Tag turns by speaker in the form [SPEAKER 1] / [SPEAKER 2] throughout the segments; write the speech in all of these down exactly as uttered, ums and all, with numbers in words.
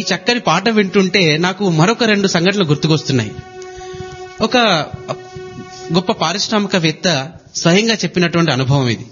[SPEAKER 1] చక్కని పాట వింటుంటే నాకు మరొక రెండు సంఘటనలు గుర్తుకొస్తున్నాయి. ఒక గొప్ప పారిశ్రామికవేత్త స్వయంగా చెప్పినటువంటి అనుభవం ఇది.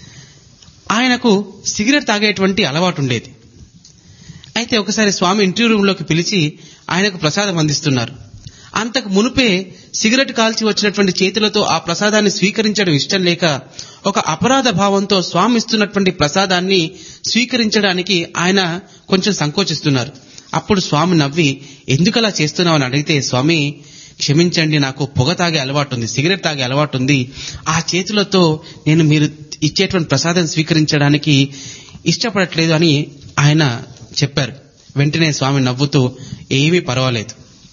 [SPEAKER 1] ఆయనకు సిగరెట్ తాగేటువంటి అలవాటు ఉండేది. అయితే ఒకసారి స్వామి ఇంటర్వ్యూ రూమ్ లోకి పిలిచి ఆయనకు ప్రసాదం అందిస్తున్నారు. అంతకు మునుపే సిగరెట్ కాల్చి వచ్చినటువంటి చేతులతో ఆ ప్రసాదాన్ని స్వీకరించడం ఇష్టం లేక ఒక అపరాధ భావంతో స్వామి ఇస్తున్నటువంటి ప్రసాదాన్ని స్వీకరించడానికి ఆయన కొంచెం సంకోచిస్తున్నారు. అప్పుడు స్వామి నవ్వి, ఎందుకలా చేస్తున్నావు అని అడిగితే, స్వామి క్షమించండి, నాకు పొగ తాగే అలవాటు ఉంది, సిగరెట్ తాగే అలవాటు ఉంది. ఆ చేతులతో నేను మీరు ఇచ్చేటువంటి ప్రసాదం స్వీకరించడానికి ఇష్టపడట్లేదు అని ఆయన చెప్పారు. వెంటనే స్వామి నవ్వుతూ, ఏమీ పర్వాలేదు,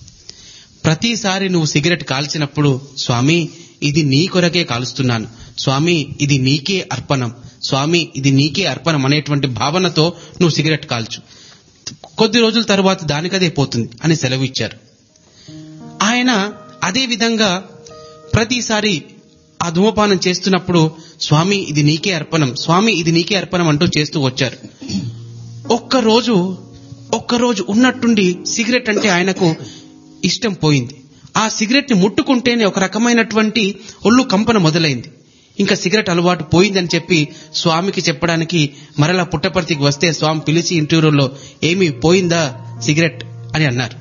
[SPEAKER 1] ప్రతిసారి నువ్వు సిగరెట్ కాల్చినప్పుడు స్వామి ఇది నీ కొరకే కాలుస్తున్నాను, స్వామి ఇది నీకే అర్పణం, స్వామి ఇది నీకే అర్పణం అనేటువంటి భావనతో నువ్వు సిగరెట్ కాల్చు, కొద్ది రోజుల తరువాత దానికదే పోతుంది అని సెలవు ఇచ్చారు. ఆయన అదే విధంగా ప్రతిసారి ఆ ధూమపానం చేస్తున్నప్పుడు స్వామి ఇది నీకే అర్పణం, స్వామి ఇది నీకే అర్పణం అంటూ చేస్తూ వచ్చారు. ఒక్కరోజు ఒక్కరోజు ఉన్నట్టుండి సిగరెట్ అంటే ఆయనకు ఇష్టం పోయింది. ఆ సిగరెట్ ని ముట్టుకుంటేనే ఒక రకమైనటువంటి ఒళ్ళు కంపన మొదలైంది. ఇంకా సిగరెట్ అలవాటు పోయిందని చెప్పి స్వామికి చెప్పడానికి మరలా పుట్టపర్తికి వస్తే స్వామి పిలిచి ఇంటర్వ్యూలో ఏమీ పోయిందా సిగరెట్ అని అన్నారు.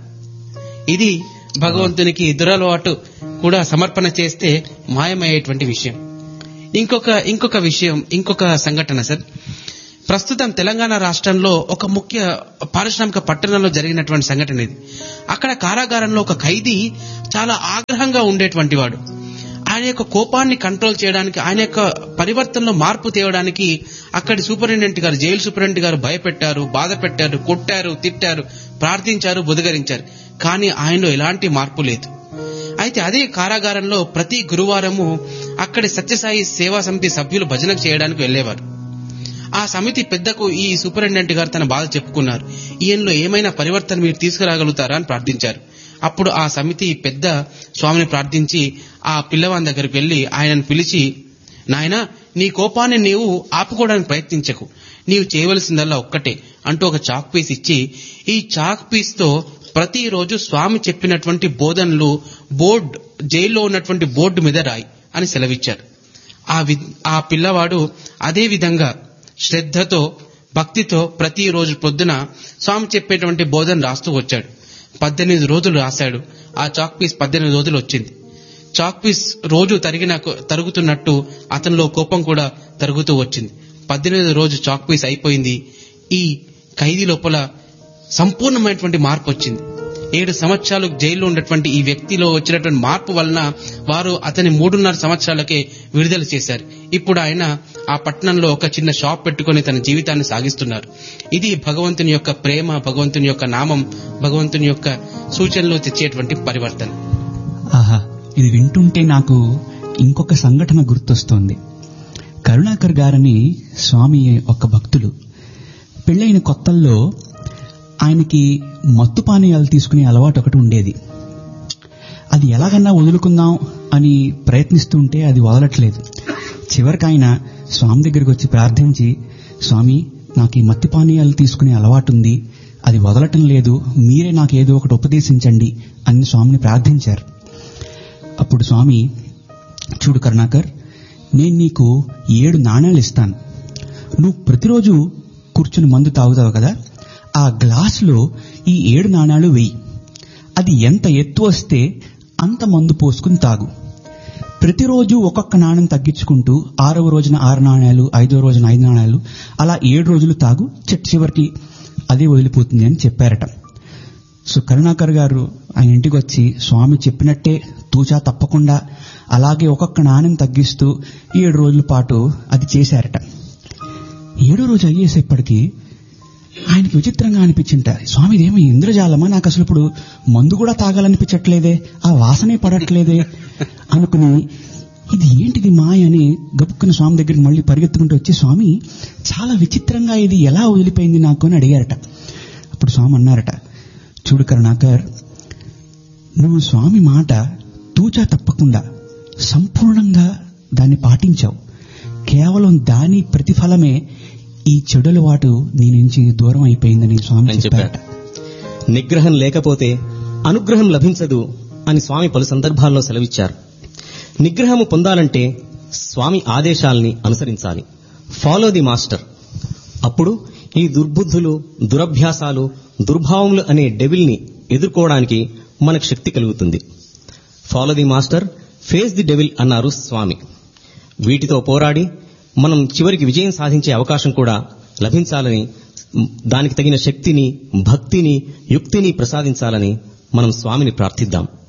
[SPEAKER 1] ఇది భగవంతునికి దురలవాటు కూడా సమర్పణ చేస్తే మాయమయ్యేటువంటి విషయం. ఇంకొక ఇంకొక విషయం ఇంకొక సంఘటన సార్, ప్రస్తుతం తెలంగాణ రాష్ట్రంలో ఒక ముఖ్య పారిశ్రామిక పట్టణంలో జరిగినటువంటి సంఘటన ఇది. అక్కడ కారాగారంలో ఒక ఖైదీ చాలా ఆగ్రహంగా ఉండేటువంటి వాడు. ఆయన యొక్క కోపాన్ని కంట్రోల్ చేయడానికి, ఆయన యొక్క పరివర్తనలో మార్పు తేవడానికి అక్కడి సూపరింటెండెంట్ గారు, జైలు సూపరింటెండెంట్ గారు భయపెట్టారు, బాధ పెట్టారు, కొట్టారు, తిట్టారు, ప్రార్థించారు, బుదగరించారు. కానీ ఆయనలో ఎలాంటి మార్పు లేదు. అయితే అదే కారాగారంలో ప్రతి గురువారము అక్కడి సత్యసాయి సేవా సమితి సభ్యులు భజన చేయడానికి వెళ్లేవారు. ఆ సమితి పెద్దకు ఈ సూపరింటెండెంట్ గారు తన బాధ చెప్పుకున్నారు. ఈయనలో ఏమైనా పరివర్తన మీరు తీసుకురాగలుగుతారా అని ప్రార్థించారు. అప్పుడు ఆ సమితి పెద్ద స్వామిని ప్రార్థించి ఆ పిల్లవాని దగ్గరికి వెళ్లి ఆయనను పిలిచి, నాయనా నీ కోపాన్ని నీవు ఆపుకోవడానికి ప్రయత్నించకు, నీవు చేయవలసిందల్లా ఒక్కటే అంటూ ఒక చాక్ పీస్ ఇచ్చి, ఈ చాక్ పీస్ తో ప్రతిరోజు స్వామి చెప్పినటువంటి బోధనలు బోర్డు జైల్లో ఉన్నటువంటి బోర్డు మీద రాయి అని సెలవిచ్చారు. ఆ ఆ పిల్లవాడు అదే విధంగా శ్రద్ధతో భక్తితో ప్రతిరోజు పొద్దున స్వామి చెప్పేటువంటి బోధన రాస్తూ వచ్చాడు. పద్దెనిమిది రోజులు రాశాడు. ఆ చాక్ పీస్ పద్దెనిమిది రోజులు వచ్చింది. చాక్ పీస్ రోజు తరిగిన తరుగుతున్నట్టు అతనిలో కోపం కూడా తరుగుతూ వచ్చింది. పద్దెనిమిది రోజు చాక్ పీస్ అయిపోయింది. ఈ ఖైదీ లోపల సంపూర్ణమైనటువంటి మార్పు వచ్చింది. ఏడు సంవత్సరాలు జైల్లో ఉన్నటువంటి ఈ వ్యక్తిలో వచ్చినటువంటి మార్పు వలన వారు అతని మూడున్నర సంవత్సరాలకే విడుదల చేశారు. ఇప్పుడు ఆయన ఆ పట్టణంలో ఒక చిన్న షాప్ పెట్టుకుని తన జీవితాన్ని సాగిస్తున్నారు. ఇది భగవంతుని యొక్క ప్రేమ, భగవంతుని యొక్క నామం, భగవంతుని యొక్క సూచనలు తెచ్చేటువంటి పరివర్తన.
[SPEAKER 2] ఆహా, ఇది వింటుంటే నాకు ఇంకొక సంఘటన గుర్తొస్తోంది. కరుణాకర్ గారని స్వామి ఒక భక్తులు. పెళ్ళైన కొత్తల్లో ఆయనకి మత్తు పానీయాలు తీసుకునే అలవాటు ఒకటి ఉండేది. అది ఎలాగన్నా వదులుకుందాం అని ప్రయత్నిస్తుంటే అది వదలట్లేదు. చివరికి ఆయన స్వామి దగ్గరికి వచ్చి ప్రార్థించి, స్వామి నాకు ఈ మత్తు పానీయాలు తీసుకునే అలవాటు ఉంది, అది వదలటం లేదు, మీరే నాకు ఏదో ఒకటి ఉపదేశించండి అని స్వామిని ప్రార్థించారు. అప్పుడు స్వామి, చూడు కరుణాకర్, నేను నీకు ఏడు నాణ్యాలు ఇస్తాను, నువ్వు ప్రతిరోజు కూర్చుని మందు తాగుతావు కదా, ఆ గ్లాసులో ఈ ఏడు నాణాలు వెయ్యి, అది ఎంత ఎత్తు వస్తే అంత మందు పోసుకుని తాగు, ప్రతిరోజు ఒక్కొక్క నాణ్యం తగ్గించుకుంటూ ఆరవ రోజున ఆరు నాణ్యాలు, ఐదవ రోజున ఐదు నాణ్యాలు, అలా ఏడు రోజులు తాగు, చెట్టు చివరికి అదే వదిలిపోతుంది అని చెప్పారట. సో కరుణాకర్ గారు ఆయన ఇంటికి వచ్చి స్వామి చెప్పినట్టే తూచా తప్పకుండా అలాగే ఒక్కొక్క నాణ్యం తగ్గిస్తూ ఏడు రోజుల పాటు అది చేశారట. ఏడో రోజు అయ్యేసేపటికి ఆయనకి విచిత్రంగా అనిపించింట, స్వామి ఇదేమో ఇంద్రజాలమా, నాకు అసలు ఇప్పుడు మందు కూడా తాగాలనిపించట్లేదే, ఆ వాసనే పడట్లేదే అనుకుని ఇది ఏంటిది మాయ అని గబుక్కున స్వామి దగ్గరికి మళ్ళీ పరిగెత్తుకుంటూ వచ్చి, స్వామి చాలా విచిత్రంగా ఇది ఎలా వదిలిపోయింది నాకు అని అడిగారట. అప్పుడు స్వామి అన్నారట, చూడు కరుణాకర్, నువ్వు స్వామి మాట తూచా తప్పకుండా సంపూర్ణంగా దాన్ని పాటించావు, కేవలం దాని ప్రతిఫలమే ఈ చెడుల వాటు నీ నుంచి దూరం అయిపోయిందని స్వామి చెప్పారట.
[SPEAKER 3] నిగ్రహం లేకపోతే అనుగ్రహం లభించదు అని స్వామి పలు సందర్భాల్లో సెలవిచ్చారు. నిగ్రహము పొందాలంటే స్వామి ఆదేశాల్ని అనుసరించాలి. Follow the master. అప్పుడు ఈ దుర్బుద్ధులు, దురభ్యాసాలు, దుర్భావములు అనే డెవిల్ని ఎదుర్కోవడానికి మనకు శక్తి కలుగుతుంది. Follow the master, face the devil అన్నారు స్వామి. వీటితో పోరాడి మనం చివరికి విజయం సాధించే అవకాశం కూడా లభించాలని, దానికి తగిన శక్తిని, భక్తిని, యుక్తిని ప్రసాదించాలని మనం స్వామిని ప్రార్థిద్దాం.